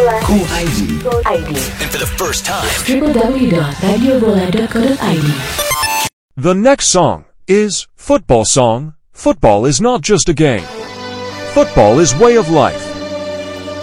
Cool ID. And for the first time, www.radiobola.co.id. The next song is Football Song. Football is not just a game. Football is way of life.